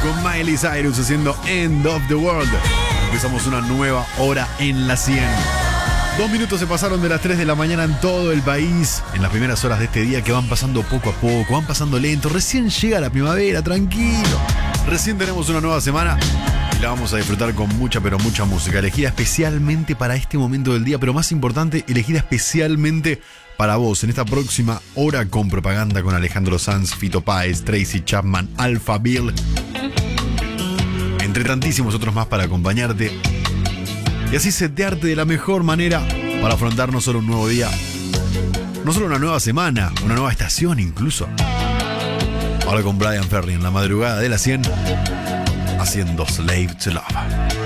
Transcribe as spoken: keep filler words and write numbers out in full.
con Miley Cyrus haciendo End of the World. Empezamos una nueva hora en la cien. Dos minutos se pasaron de las tres de la mañana en todo el país. En las primeras horas de este día que van pasando poco a poco, van pasando lento. Recién llega la primavera, tranquilo. Recién tenemos una nueva semana y la vamos a disfrutar con mucha, pero mucha música. Elegida especialmente para este momento del día, pero más importante, elegida especialmente para vos en esta próxima hora con propaganda con Alejandro Sanz, Fito Páez, Tracy Chapman, Alpha Bill. Entre tantísimos otros más para acompañarte. Y así setearte de la mejor manera para afrontar no solo un nuevo día, no solo una nueva semana, una nueva estación incluso. Ahora con Brian Ferry en la madrugada de la cien, haciendo Slave to Love.